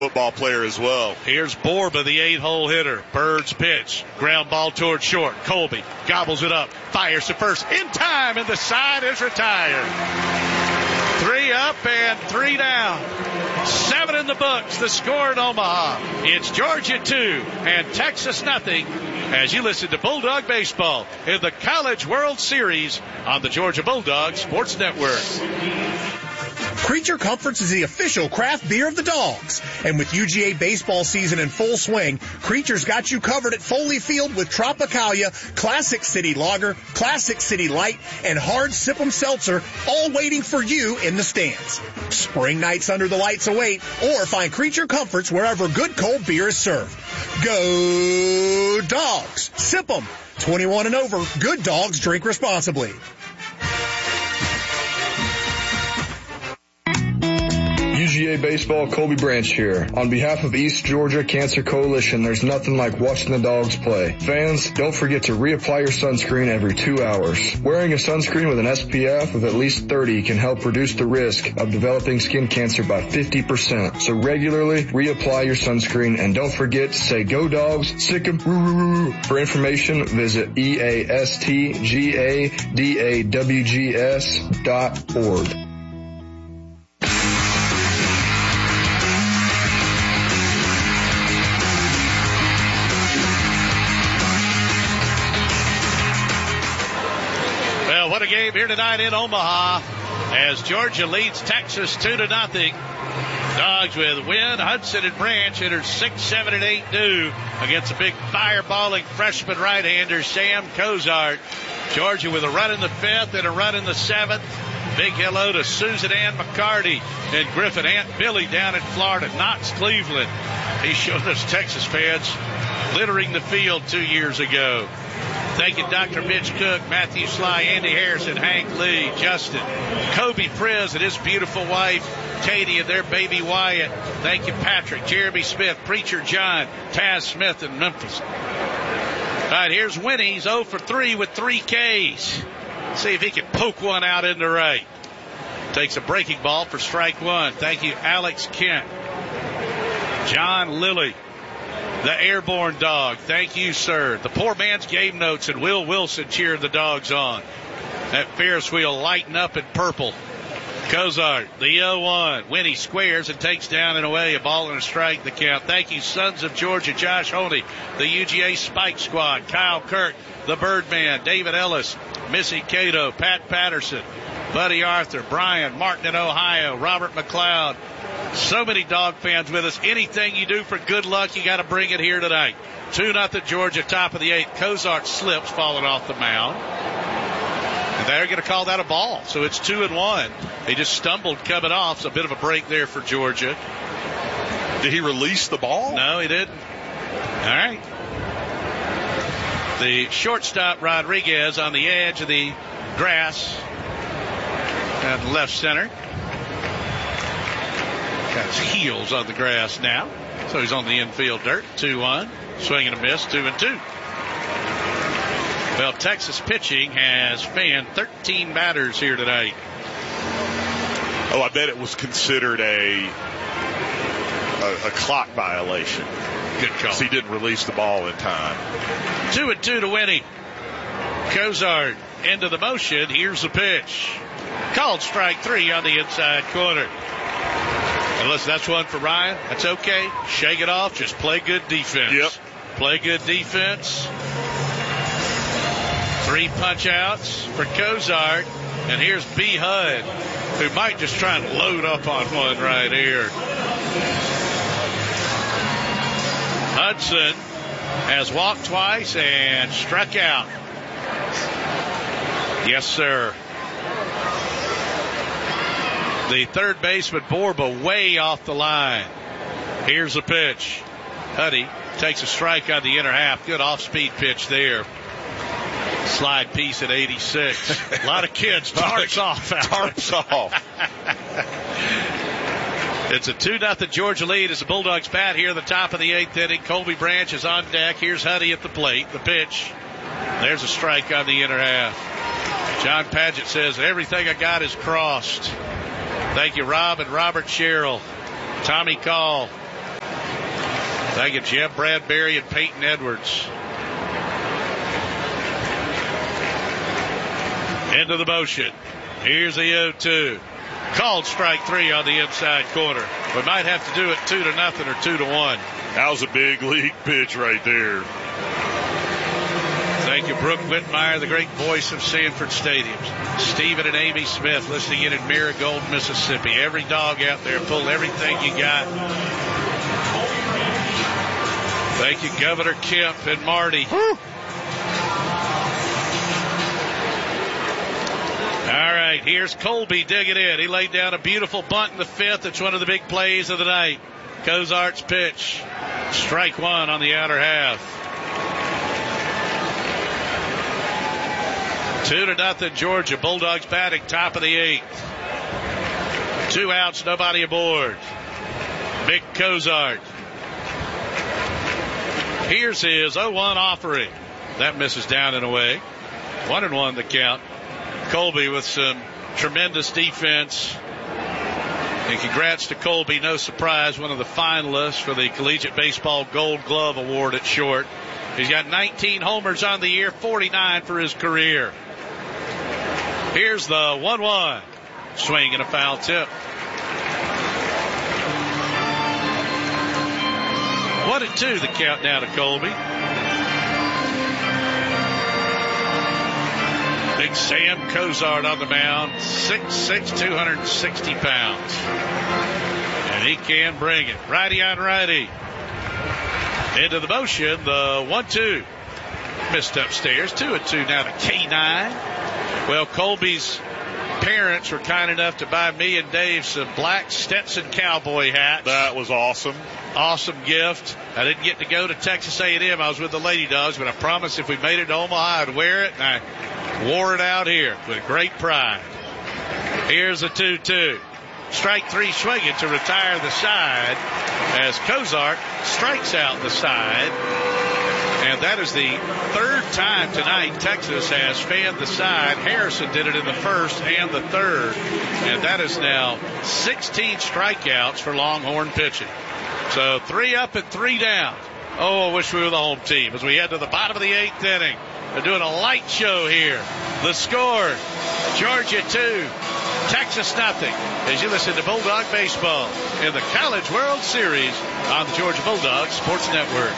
football player as well. Here's Borba, the 8-hole hitter. Bird's pitch. Ground ball toward short. Colby gobbles it up. Fires to first. In time, and the side is retired. 3 up and 3 down. 7 in the books. The score in Omaha. It's Georgia 2 and Texas nothing as you listen to Bulldog Baseball in the College World Series on the Georgia Bulldogs Sports Network. Creature Comforts is the official craft beer of the Dogs. And with UGA baseball season in full swing, Creature's got you covered at Foley Field with Tropicalia, Classic City Lager, Classic City Light, and Hard Sip'em Seltzer, all waiting for you in the stands. Spring nights under the lights await, or find Creature Comforts wherever good cold beer is served. Go Dogs! Sip 'em! 21 and over. Good dogs drink responsibly. UGA Baseball, Colby Branch here. On behalf of East Georgia Cancer Coalition, there's nothing like watching the Dogs play. Fans, don't forget to reapply your sunscreen every 2 hours. Wearing a sunscreen with an SPF of at least 30 can help reduce the risk of developing skin cancer by 50%. So regularly reapply your sunscreen, and don't forget to say go Dogs, sick 'em, woo woo woo. For information, visit eastgadawgs.org. What a game here tonight in Omaha as Georgia leads Texas 2-0. Dogs with Wynn, Hudson, and Branch hitters 6, 7, and 8 new against a big fireballing freshman right-hander Sam Cozart. Georgia with a run in the 5th and a run in the 7th. Big hello to Susan Ann McCarty and Griffin Aunt Billy down in Florida. Knox Cleveland. He showed us Texas fans littering the field 2 years ago. Thank you, Dr. Mitch Cook, Matthew Sly, Andy Harrison, Hank Lee, Justin, Kobe Friz and his beautiful wife, Katie, and their baby Wyatt. Thank you, Patrick, Jeremy Smith, Preacher John, Taz Smith in Memphis. All right, here's Winnie. He's 0 for 3 with 3 Ks. See if he can poke one out in the right. Takes a breaking ball for strike 1. Thank you, Alex Kent. John Lilly. The airborne dog. Thank you, sir. The poor man's game notes and Will Wilson cheered the dogs on. That Ferris wheel lighting up in purple. Cozart, the 0-1. Winnie squares and takes down and away. A ball and a strike, the count. Thank you, Sons of Georgia. Josh Honey, the UGA Spike Squad. Kyle Kirk, the Birdman. David Ellis, Missy Cato, Pat Patterson, Buddy Arthur, Brian, Martin in Ohio, Robert McLeod. So many dog fans with us. Anything you do for good luck, you got to bring it here tonight. 2-0 Georgia, top of the 8th. Cozart slips, falling off the mound. And they're going to call that a ball. So it's 2-1. He just stumbled coming off. So a bit of a break there for Georgia. Did he release the ball? No, he didn't. All right. The shortstop, Rodriguez, on the edge of the grass at left center. Got his heels on the grass now. So he's on the infield dirt. 2-1. Swing and a miss. 2-2. Well, Texas pitching has fanned 13 batters here tonight. Oh, I bet it was considered a clock violation. Good call. Because he didn't release the ball in time. 2-2 to Winnie. Cozart into the motion. Here's the pitch. Called strike 3 on the inside corner. And listen, that's one for Ryan. That's okay. Shake it off. Just play good defense. Yep. Play good defense. 3 punch outs for Cozart. And here's B. Hud, who might just try and load up on one right here. Hudson has walked twice and struck out. Yes, sir. The third baseman, Borba, way off the line. Here's the pitch. Huddy takes a strike on the inner half. Good off-speed pitch there. Slide piece at 86. A lot of kids. Tarps off. Tarps off. It's a 2-0 Georgia lead as the Bulldogs bat here at the top of the 8th inning. Colby Branch is on deck. Here's Huddy at the plate. The pitch. There's a strike on the inner half. John Padgett says, everything I got is crossed. Thank you, Rob and Robert Sherrill. Tommy Call. Thank you, Jeb Bradbury and Peyton Edwards. Into the motion. Here's the 0-2. Called strike 3 on the inside corner. We might have to do it 2-0 or 2-1. That was a big league pitch right there. Thank you, Brooke Whitmire, the great voice of Sanford Stadiums. Stephen and Amy Smith listening in Marigold, Mississippi. Every dog out there, pull everything you got. Thank you, Governor Kemp and Marty. Woo. All right, here's Colby digging in. He laid down a beautiful bunt in the 5th. It's one of the big plays of the night. Cozart's pitch. Strike 1 on the outer half. 2-0 Georgia. Bulldogs batting top of the 8th. 2 outs, nobody aboard. Mick Cozart. Here's his 0-1 offering. That misses down and away. 1-1 the count. Colby with some tremendous defense. And congrats to Colby. No surprise, one of the finalists for the Collegiate Baseball Gold Glove Award at short. He's got 19 homers on the year, 49 for his career. Here's the 1-1. Swing and a foul tip. 1-2 the count now to Colby. Big Sam Cozart on the mound, 6'6", 260 pounds. And he can bring it. Righty on righty. Into the motion, the 1-2. Missed upstairs. 2-2 now to K9. Well, Colby's parents were kind enough to buy me and Dave some black Stetson cowboy hats. That was awesome. Awesome gift. I didn't get to go to Texas A&M. I was with the Lady Dogs, but I promised if we made it to Omaha, I'd wear it, and I wore it out here with great pride. Here's a 2-2. Strike 3 swinging to retire the side as Cozart strikes out the side. And that is the 3rd time tonight Texas has fanned the side. Harrison did it in the 1st and the 3rd. And that is now 16 strikeouts for Longhorn pitching. So 3 up and 3 down. Oh, I wish we were the home team as we head to the bottom of the 8th inning. They're doing a light show here. The score, Georgia 2, Texas nothing. As you listen to Bulldog Baseball in the College World Series on the Georgia Bulldogs Sports Network.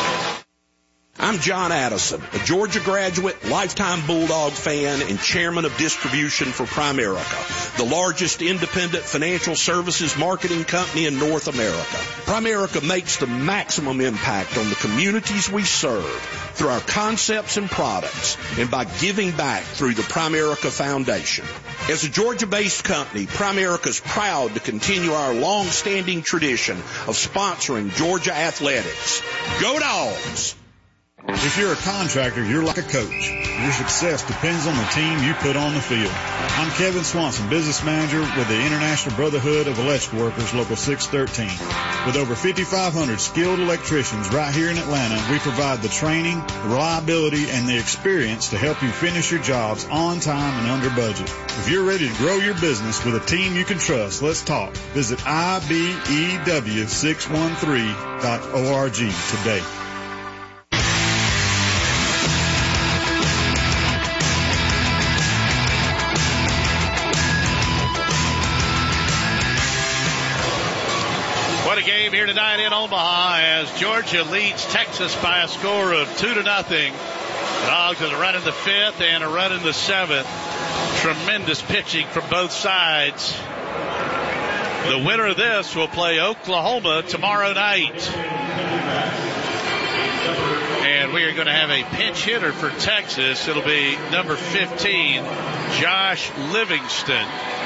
I'm John Addison, a Georgia graduate, lifetime Bulldog fan, and chairman of distribution for Primerica, the largest independent financial services marketing company in North America. Primerica makes the maximum impact on the communities we serve through our concepts and products and by giving back through the Primerica Foundation. As a Georgia-based company, Primerica is proud to continue our long-standing tradition of sponsoring Georgia athletics. Go Dogs! If you're a contractor, you're like a coach. Your success depends on the team you put on the field. I'm Kevin Swanson, business manager with the International Brotherhood of Electrical Workers, Local 613. With over 5,500 skilled electricians right here in Atlanta, we provide the training, the reliability, and the experience to help you finish your jobs on time and under budget. If you're ready to grow your business with a team you can trust, let's talk. Visit IBEW613.org today. What a game here tonight in Omaha as Georgia leads Texas by a score of 2-0. Dogs with a run in the 5th and a run in the 7th. Tremendous pitching from both sides. The winner of this will play Oklahoma tomorrow night. And we are going to have a pinch hitter for Texas. It'll be number 15, Josh Livingston.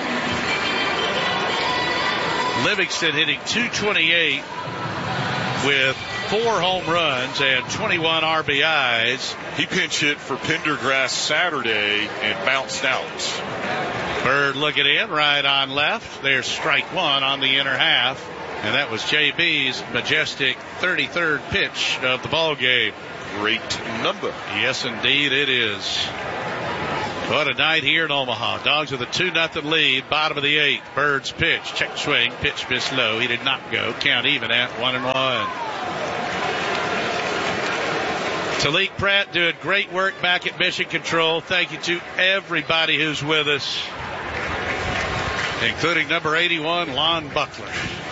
Livingston hitting .228 with 4 home runs and 21 RBIs. He pinch hit for Pendergrass Saturday and bounced out. Bird looking in, right on left. There's strike 1 on the inner half. And that was JB's majestic 33rd pitch of the ball game. Great number. Yes, indeed it is. What a night here in Omaha. Dogs with a 2-0 lead, bottom of the 8th. Bird's pitch, check swing, pitch missed low. He did not go. Count even at 1-1. Talik Pratt doing great work back at Mission Control. Thank you to everybody who's with us, including number 81, Lon Buckler.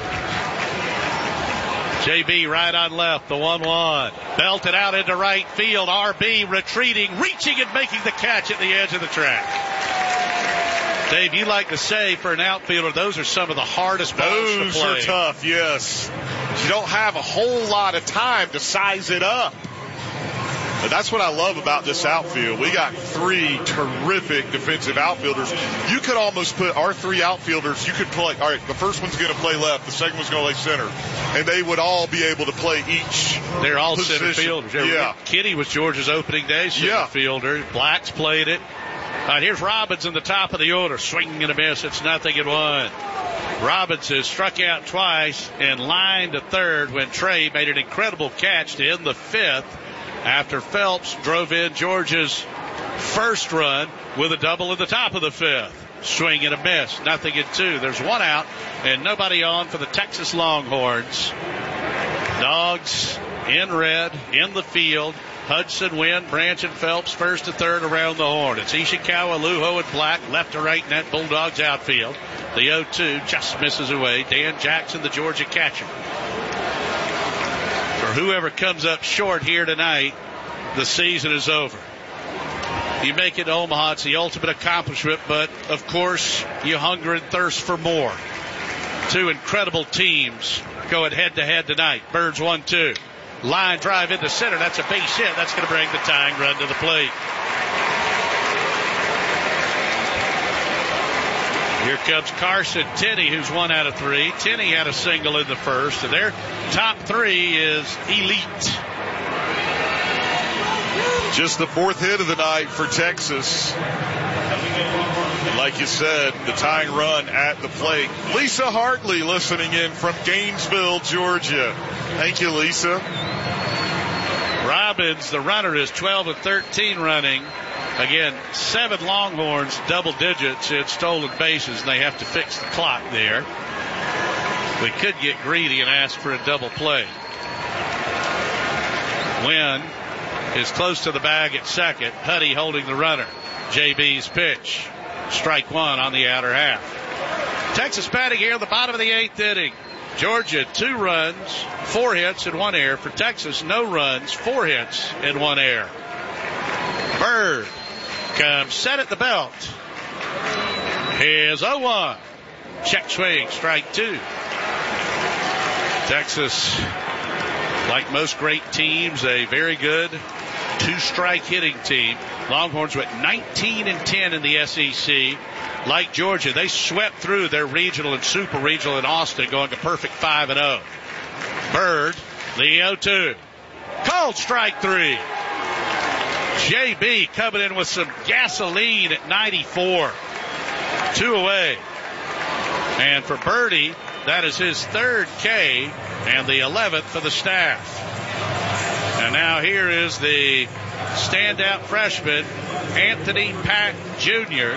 JB right on left, the 1-1. Belted out into right field. RB retreating, reaching and making the catch at the edge of the track. Dave, you like to say for an outfielder, those are some of the hardest balls to play. Those are tough, yes. You don't have a whole lot of time to size it up. But that's what I love about this outfield. We got 3 terrific defensive outfielders. You could almost put our 3 outfielders, you could play, all right, the first one's going to play left, the second one's going to play center. And they would all be able to play each. They're all position. center fielders. Yeah. Kitty was Georgia's opening day center fielder. Black's played it. All right, here's Robbins in the top of the order. Swing and a miss. It's 0-1. Robbins has struck out twice and lined to third when Trey made an incredible catch to end the 5th after Phelps drove in Georgia's first run with a double in the top of the 5th. Swing and a miss. 0-2. There's 1 out and nobody on for the Texas Longhorns. Dogs in red in the field. Hudson, Wynn, Branch, and Phelps first to third around the horn. It's Ishikawa, Lujo, and Black left to right in that Bulldogs outfield. The 0-2 just misses away. Dan Jackson, the Georgia catcher. For whoever comes up short here tonight, the season is over. You make it to Omaha, it's the ultimate accomplishment, but of course you hunger and thirst for more. 2 incredible teams going head-to-head tonight. Birds 1-2. Line drive into center. That's a base hit. That's going to bring the tying run to the plate. Here comes Carson Tenney, who's 1 out of 3. Tenney had a single in the first, and their top 3 is elite. Just the 4th hit of the night for Texas. Like you said, the tying run at the plate. Lisa Hartley listening in from Gainesville, Georgia. Thank you, Lisa. Robbins, the runner, is 12-13 running. Again, 7 Longhorns, double digits in stolen bases, and they have to fix the clock there. We could get greedy and ask for a double play. Wynn is close to the bag at second. Huddy holding the runner. JB's pitch. Strike 1 on the outer half. Texas batting here at the bottom of the 8th inning. Georgia, 2 runs, 4 hits, and 1 error. For Texas, no runs, 4 hits, and 1 error. Bird comes set at the belt. Here's 0-1. Check swing, strike 2. Texas, like most great teams, a very good 2-strike hitting team. Longhorns went 19-10 in the SEC. Like Georgia, they swept through their regional and super regional in Austin, going a perfect 5-0. Bird, the 0-2. Called strike 3. JB coming in with some gasoline at 94. 2 away. And for Birdie, that is his 3rd K and the 11th for the staff. And now here is the standout freshman, Anthony Pack Jr.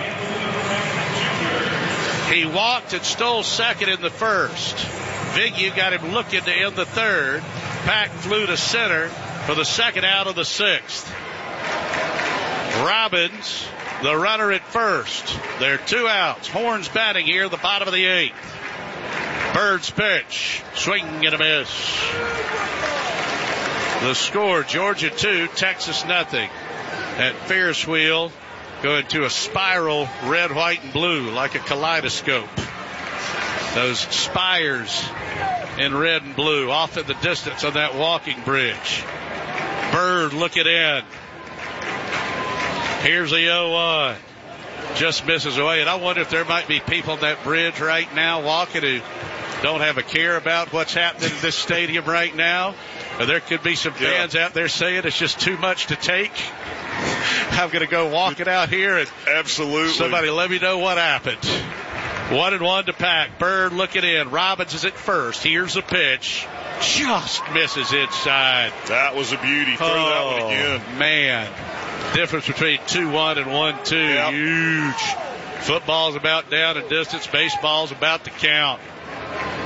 He walked and stole second in the first. Vignew got him looking to end the 3rd. Pack flew to center for the 2nd out of the 6th. Robbins, the runner at first. There are 2 outs. Horns batting here at the bottom of the 8th. Bird's pitch. Swing and a miss. The score, Georgia 2, Texas nothing. At Ferris wheel, going to a spiral red, white, and blue like a kaleidoscope. Those spires in red and blue off in the distance on that walking bridge. Bird looking in. Here's the 0-1. Just misses away. And I wonder if there might be people on that bridge right now walking who don't have a care about what's happening in this stadium right now. Or there could be some fans out there saying it's just too much to take. I'm going to go walking out here and absolutely somebody let me know what happened. 1-1 to Pack. Bird looking in. Robbins is at first. Here's the pitch. Just misses inside. That was a beauty. Throw that one again. Man. Difference between 2-1 and 1-2. Yep. Huge. Football's about down in distance. Baseball's about to count.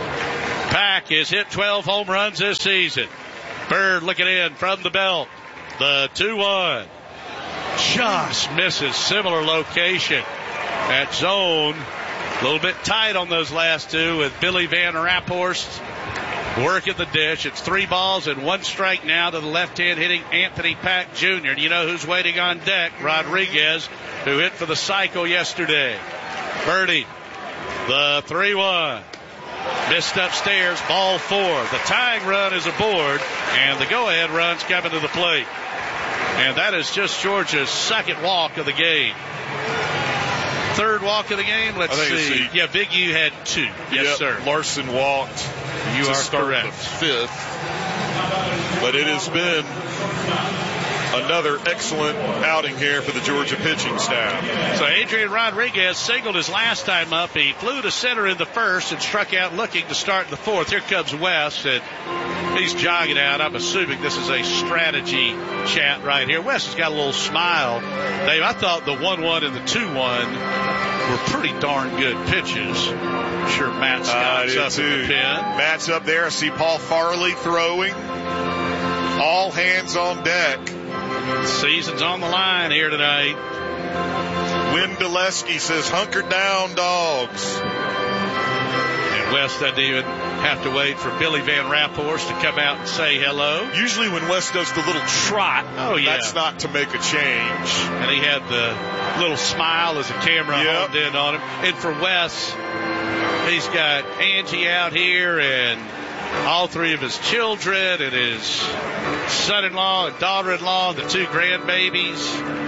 Pack has hit 12 home runs this season. Bird looking in from the belt. The 2-1. Just misses. Similar location at zone. A little bit tight on those last two with Billy Van Raphorst working the dish. It's 3 balls and 1 strike now to the left-hand hitting Anthony Pack Jr. And you know who's waiting on deck? Rodriguez, who hit for the cycle yesterday. Birdie, the 3-1. Missed upstairs, ball 4. The tying run is aboard, and the go-ahead run's coming to the plate. And that is just Georgia's second walk of the game. Third walk of the game? Let's see. Yeah, Big U had 2. Yes, sir. Larson walked. You are correct. The 5th. But it has been another excellent outing here for the Georgia pitching staff. So Adrian Rodriguez singled his last time up. He flew to center in the first and struck out looking to start in the 4th. Here comes Wes, and he's jogging out. I'm assuming this is a strategy chat right here. Wes has got a little smile. Dave, I thought the 1-1 and the 2-1 were pretty darn good pitches. I'm sure Matt Scott's up in the pen. Matt's up there. I see Paul Farley throwing. All hands on deck. Season's on the line here tonight. Win Dulesky says, hunker down, dogs. And Wes doesn't even have to wait for Billy Van Raphorst to come out and say hello. Usually when Wes does the little trot, that's not to make a change. And he had the little smile as the camera honed in on him. And for Wes, he's got Angie out here and all 3 of his children and his son-in-law and daughter-in-law, the 2 grandbabies.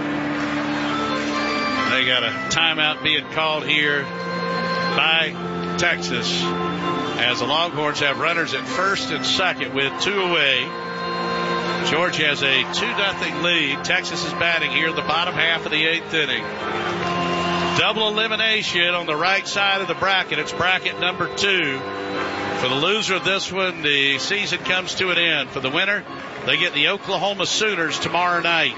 They got a timeout being called here by Texas as the Longhorns have runners at first and second with 2 away. Georgia has a 2-0 lead. Texas is batting here in the bottom half of the 8th inning. Double elimination on the right side of the bracket. It's bracket number 2. For the loser of this one, the season comes to an end. For the winner, they get the Oklahoma Sooners tomorrow night.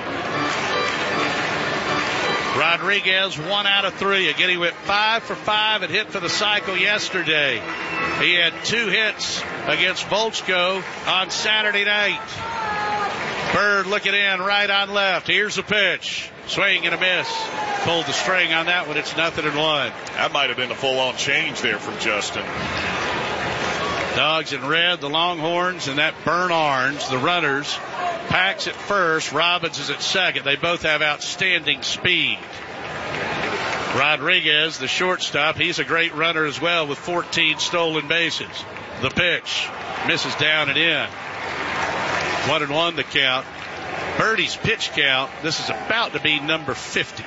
Rodriguez, 1 out of 3. Again, he went 5 for 5 and hit for the cycle yesterday. He had 2 hits against Volchko on Saturday night. Bird looking in right on left. Here's the pitch. Swing and a miss. Pulled the string on that one. It's 0-1. That might have been a full-on change there from Justin. Dogs in red, the Longhorns, and that Burn Orange, the runners. Pax at first, Robbins is at second. They both have outstanding speed. Rodriguez, the shortstop, he's a great runner as well with 14 stolen bases. The pitch misses down and in. 1-1 the count. Birdie's pitch count, this is about to be number 50.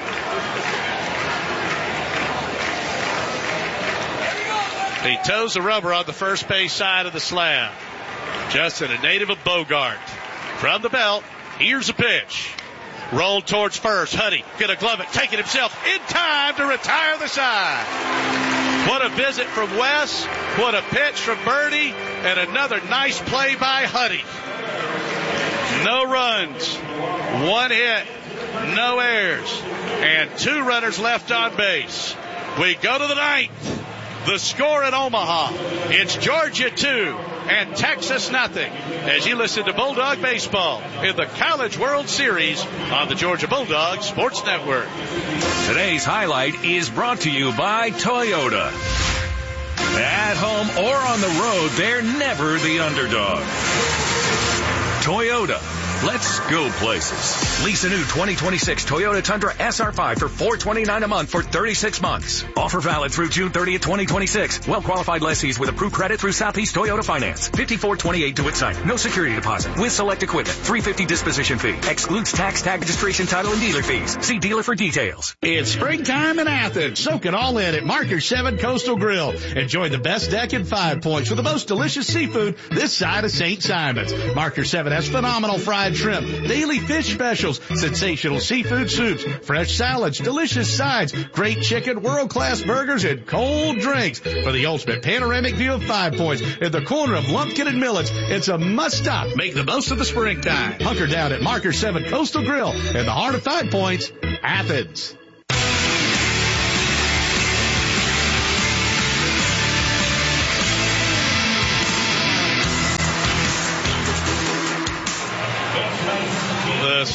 He toes the rubber on the first base side of the slab. Justin, a native of Bogart. From the belt, here's a pitch. Rolled towards first. Huddy gonna glove it, taking himself in time to retire the side. What a visit from Wes. What a pitch from Birdie. And another nice play by Huddy. No runs, 1 hit, no errors, and 2 runners left on base. We go to the 9th. The score at Omaha, it's Georgia 2 and Texas 0 as you listen to Bulldog Baseball in the College World Series on the Georgia Bulldogs Sports Network. Today's highlight is brought to you by Toyota. At home or on the road, they're never the underdog. Toyota. Let's go places. Lease a new 2026 Toyota Tundra SR5 for $429 a month for 36 months. Offer valid through June 30th, 2026. Well-qualified lessees with approved credit through Southeast Toyota Finance. 5428 DeWitt site. No security deposit. With select equipment. $350 disposition fee. Excludes tax, tag, registration, title, and dealer fees. See dealer for details. It's springtime in Athens. Soak it all in at Marker 7 Coastal Grill. Enjoy the best deck in 5 Points with the most delicious seafood this side of St. Simon's. Marker 7 has phenomenal fried shrimp, daily fish specials, sensational seafood soups, fresh salads, delicious sides, great chicken, world-class burgers, and cold drinks. For the ultimate panoramic view of 5 Points in the corner of Lumpkin and Millets, it's a must-stop. Make the most of the springtime. Hunker down at Marker 7 Coastal Grill in the heart of 5 Points, Athens.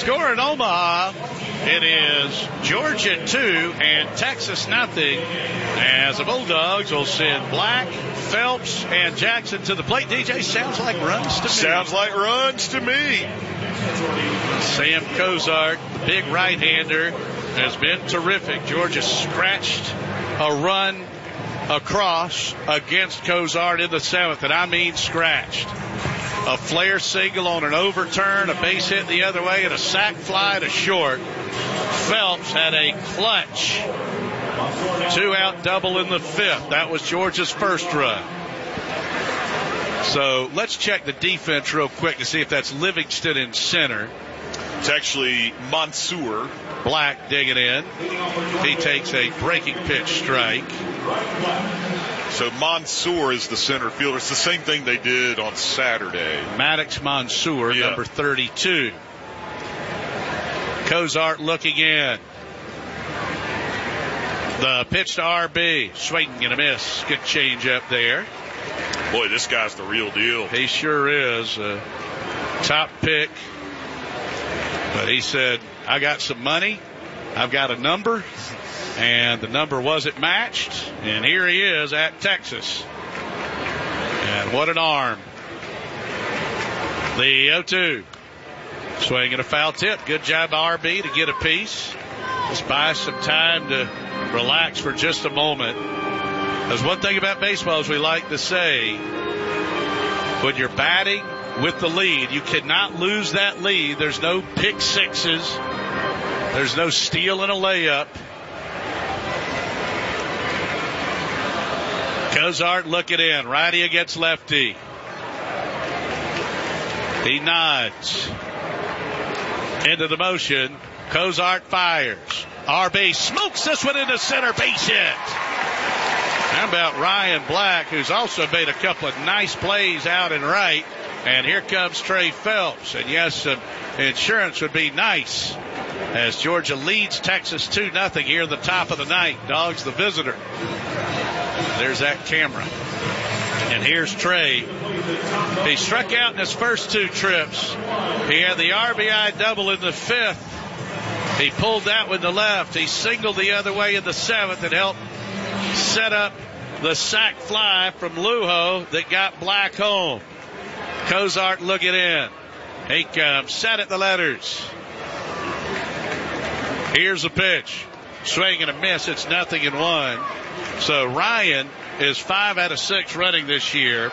score in Omaha, it is Georgia 2 and Texas nothing, as the Bulldogs will send Black, Phelps, and Jackson to the plate. DJ, sounds like runs to me. Sounds like runs to me. Sam Cozart, the big right-hander, has been terrific. Georgia scratched a run across against Cozart in the 7th, and I mean scratched. A flare single on an overturn, a base hit the other way, and a sac fly to short. Phelps had a clutch 2-out double in the 5th. That was Georgia's first run. So let's check the defense real quick to see if that's Livingston in center. It's actually Mansour. Black digging in. He takes a breaking pitch strike. So Mansour is the center fielder. It's the same thing they did on Saturday. Maddox Mansour, number 32. Cozart looking in. The pitch to RB. Swing and a miss. Good change up there. Boy, this guy's the real deal. He sure is. Top pick. But he said, I got some money. I've got a number. And the number wasn't matched. And here he is at Texas. And what an arm. The 0-2. Swinging a foul tip. Good job by RB to get a piece. Just buy some time to relax for just a moment. There's one thing about baseball, as we like to say, when you're batting with the lead, you cannot lose that lead. There's no pick sixes. There's no steal and a layup. Cozart looking in. Righty against lefty. He nods. Into the motion. Cozart fires. RB smokes this one into center. Base hit. How about Ryan Black, who's also made a couple of nice plays out and right. And here comes Trey Phelps. And yes, some insurance would be nice as Georgia leads Texas 2-0 here in the top of the ninth. Dogs the visitor. There's that camera. And here's Trey. He struck out in his first 2 trips. He had the RBI double in the 5th. He pulled that one to left. He singled the other way in the 7th and helped set up the sac fly from Lujo that got Black home. Cozart looking in. He comes. Set at the letters. Here's the pitch. Swing and a miss. It's 0-1. So Ryan is 5 out of 6 running this year.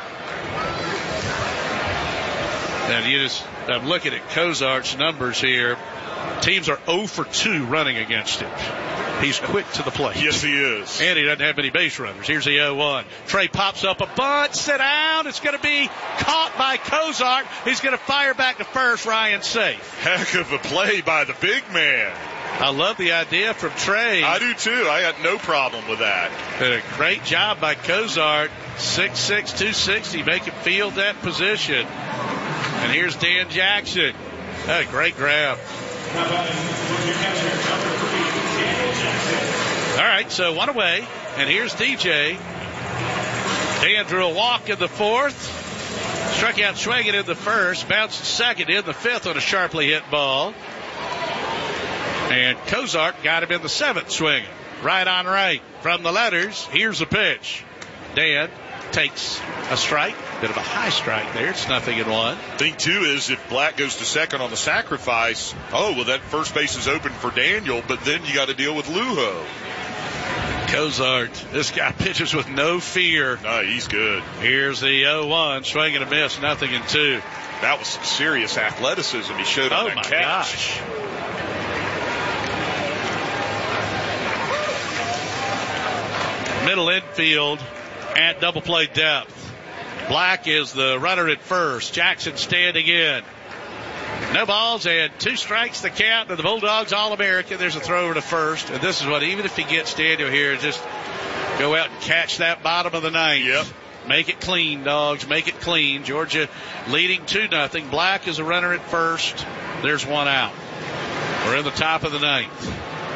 And I'm looking at Cozart's numbers here. Teams are 0 for 2 running against him. He's quick to the plate. Yes, he is. And he doesn't have any base runners. Here's the 0-1. Trey pops up a bunt. Sit down. It's going to be caught by Cozart. He's going to fire back to first. Ryan safe. Heck of a play by the big man. I love the idea from Trey. I do too. I got no problem with that. Did a great job by Cozart. 6'6", 260. Make him field that position. And here's Dan Jackson. A great grab. All right, so 1 away. And here's DJ. Dan drew a walk in the 4th. Struck out swinging in the 1st. Bounced second in the 5th on a sharply hit ball. And Cozart got him in the 7th swinging. Right on right. From the letters, here's the pitch. Dan takes a strike. Bit of a high strike there. It's 0-1. Thing, too, is if Black goes to second on the sacrifice, that first base is open for Daniel, but then you got to deal with Lujo. Cozart, this guy pitches with no fear. No, he's good. Here's the 0-1. Swing and a miss. 0-2. That was some serious athleticism he showed on that catch. Gosh. Middle infield at double play depth. Black is the runner at first. Jackson standing in. No balls and 2 strikes the count to the Bulldogs All-American. There's a throw over to first. And this is what, even if he gets Daniel here, just go out and catch that bottom of the 9th. Yep. Make it clean, Dogs. Make it clean. Georgia leading 2-0. Black is a runner at first. There's 1 out. We're in the top of the 9th.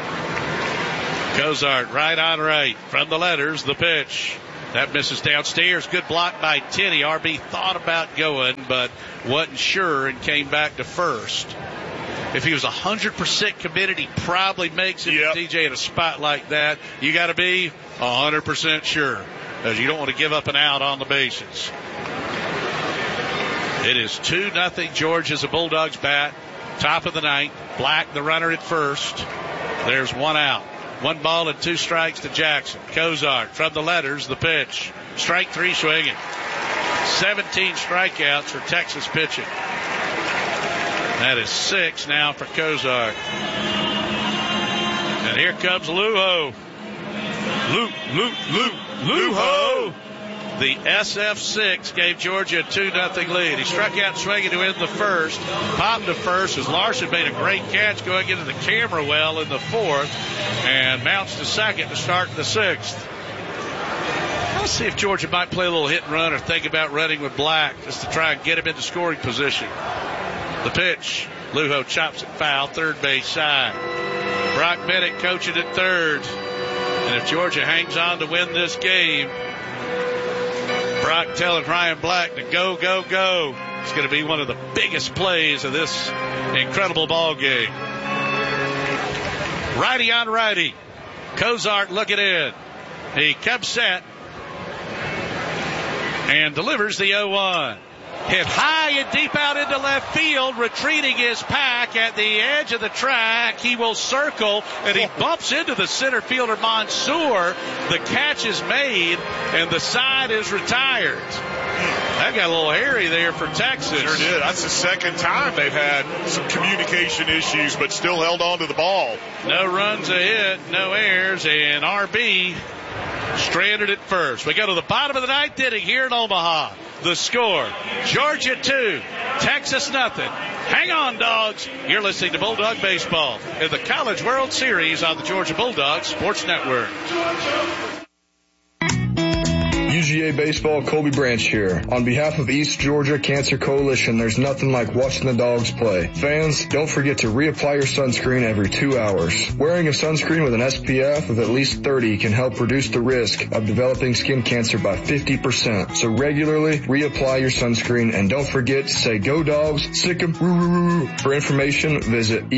Cozart right on right. From the letters, the pitch. That misses downstairs. Good block by Tenney. RB thought about going, but wasn't sure and came back to first. If he was 100% committed, he probably makes it. DJ in a spot like that, you got to be 100% sure, because you don't want to give up an out on the bases. It is 2-0 Georgia's a Bulldogs bat. Top of the ninth. Black, the runner at first. There's one out. 1 ball and 2 strikes to Jackson. Cozart from the letters, the pitch. Strike 3 swinging. 17 strikeouts for Texas pitching. That is 6 now for Cozart. And here comes Luho. Luho. The SF6 gave Georgia a 2-0 lead. He struck out swinging to end the first. Popped to first as Larson made a great catch going into the camera well in the fourth. And mounts to second to start the sixth. Let's see if Georgia might play a little hit and run or think about running with Black just to try and get him into scoring position. The pitch. Luho chops it foul, third base side. Brock Bennett coaching at third. And if Georgia hangs on to win this game, Brock telling Ryan Black to go, go, go. It's going to be one of the biggest plays of this incredible ball game. Righty on righty. Cozart looking in. He comes set and delivers the 0-1. Hit high and deep out into left field, retreating his pack at the edge of the track. He will circle, and he bumps into the center fielder Mansour. The catch is made, and the side is retired. That got a little hairy there for Texas. Sure did. That's the second time they've had some communication issues, but still held on to the ball. No runs a hit, no errors, and RB stranded at first. We go to the bottom of the ninth inning here in Omaha. The score, Georgia 2, Texas nothing. Hang on, Dogs. You're listening to Bulldog Baseball in the College World Series on the Georgia Bulldogs Sports Network. UGA Baseball, Colby Branch here. On behalf of East Georgia Cancer Coalition, there's nothing like watching the Dogs play. Fans, don't forget to reapply your sunscreen every 2 hours. Wearing a sunscreen with an SPF of at least 30 can help reduce the risk of developing skin cancer by 50%. So regularly reapply your sunscreen, and don't forget to say go Dogs, sick 'em, woo woo woo. For information, visit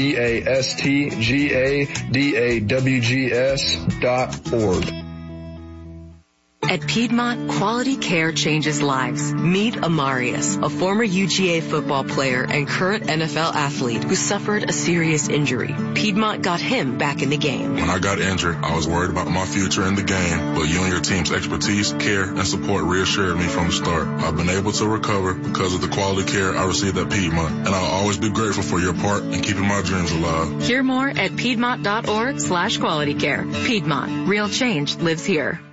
eastgadawgs.org. At Piedmont, quality care changes lives. Meet Amarius, a former UGA football player and current NFL athlete who suffered a serious injury. Piedmont got him back in the game. When I got injured, I was worried about my future in the game, but you and your team's expertise, care, and support reassured me from the start. I've been able to recover because of the quality care I received at Piedmont, and I'll always be grateful for your part in keeping my dreams alive. Hear more at Piedmont.org/qualitycare. Piedmont, real change lives here.